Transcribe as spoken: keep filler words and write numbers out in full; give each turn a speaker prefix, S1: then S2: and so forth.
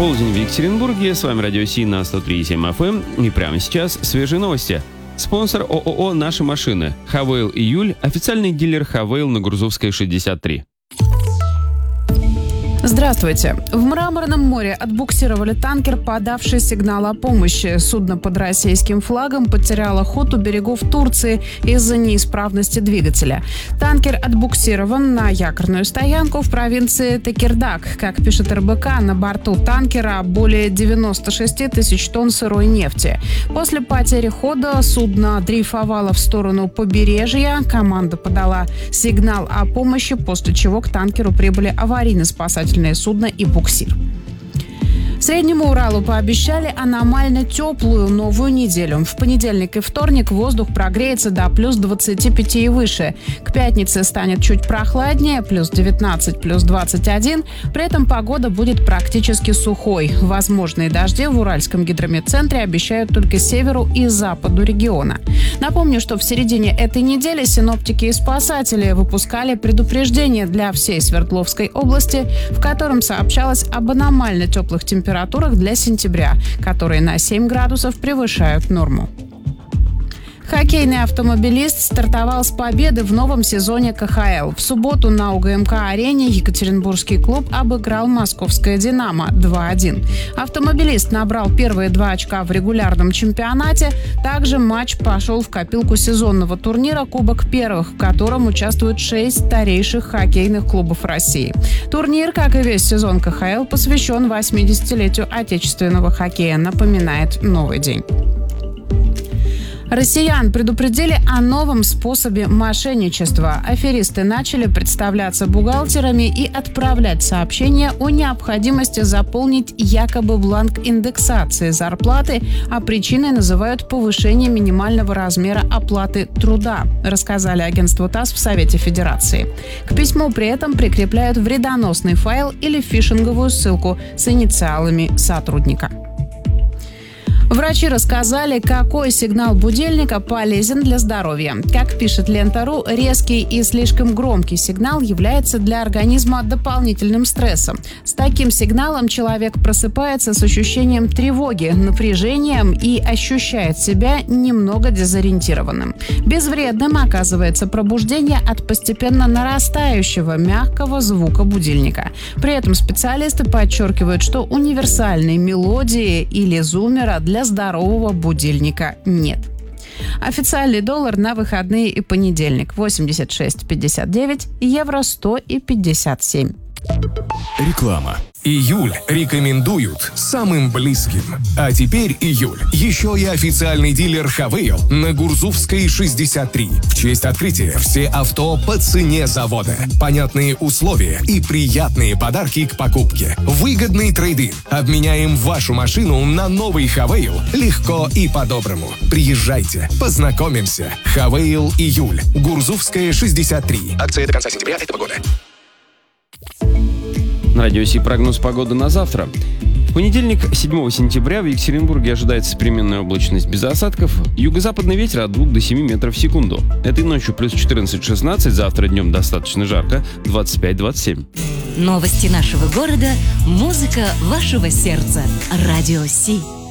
S1: Полдень в Екатеринбурге. С вами Радио Си на сто три и семь эф эм. И прямо сейчас свежие новости. Спонсор ООО «Наши машины». Хавейл Июль. Официальный дилер Хавейл на Гурзувской шестьдесят три.
S2: Здравствуйте. В Мраморном море отбуксировали танкер, подавший сигнал о помощи. Судно под российским флагом потеряло ход у берегов Турции из-за неисправности двигателя. Танкер отбуксирован на якорную стоянку в провинции Текирдаг. Как пишет эр бэ ка, на борту танкера более девяносто шесть тысяч тонн сырой нефти. После потери хода судно дрейфовало в сторону побережья. Команда подала сигнал о помощи, после чего к танкеру прибыли аварийно-спасательные судно и буксир. Среднему Уралу пообещали аномально теплую новую неделю. В понедельник и вторник воздух прогреется до плюс двадцати пяти и выше. К пятнице станет чуть прохладнее, плюс девятнадцать, плюс двадцать один. При этом погода будет практически сухой. Возможные дожди в Уральском гидрометцентре обещают только северу и западу региона. Напомню, что в середине этой недели синоптики и спасатели выпускали предупреждение для всей Свердловской области, в котором сообщалось об аномально теплых температурах для сентября, которые на семь градусов превышают норму. Хоккейный автомобилист стартовал с победы в новом сезоне ка ха эл. В субботу на у гэ эм ка-арене екатеринбургский клуб обыграл московское «Динамо» два один. Автомобилист набрал первые два очка в регулярном чемпионате. Также матч пошел в копилку сезонного турнира «Кубок первых», в котором участвуют шесть старейших хоккейных клубов России. Турнир, как и весь сезон ка ха эл, посвящен восьмидесятилетию отечественного хоккея, напоминает «Новый день». Россиян предупредили о новом способе мошенничества. Аферисты начали представляться бухгалтерами и отправлять сообщения о необходимости заполнить якобы бланк индексации зарплаты, а причиной называют повышение минимального размера оплаты труда, рассказали агентству ТАСС в Совете Федерации. К письму при этом прикрепляют вредоносный файл или фишинговую ссылку с инициалами сотрудника. Врачи рассказали, какой сигнал будильника полезен для здоровья. Как пишет Лента точка ру, резкий и слишком громкий сигнал является для организма дополнительным стрессом. С таким сигналом человек просыпается с ощущением тревоги, напряжением и ощущает себя немного дезориентированным. Безвредным оказывается пробуждение от постепенно нарастающего мягкого звука будильника. При этом специалисты подчеркивают, что универсальной мелодии или зуммера для здорового будильника нет. Официальный доллар на выходные и понедельник восемьдесят шесть пятьдесят девять, евро сто и пятьдесят семь.
S3: Реклама. Июль рекомендуют самым близким. А теперь июль. Еще и официальный дилер Хавейл на Гурзувской шестьдесят три. В честь открытия все авто по цене завода. Понятные условия и приятные подарки к покупке. Выгодный трейд-ин. Обменяем вашу машину на новый Хавейл легко и по-доброму. Приезжайте, познакомимся. Хавейл Июль. Гурзувская шестьдесят три. Акция до конца сентября этого года.
S1: На Радио Си прогноз погоды на завтра. В понедельник, седьмого сентября, в Екатеринбурге ожидается переменная облачность без осадков. Юго-западный ветер от двух до семи метров в секунду. Этой ночью плюс четырнадцать-шестнадцать, завтра днем достаточно жарко, двадцать пять двадцать семь.
S4: Новости нашего города, музыка вашего сердца. Радио Си.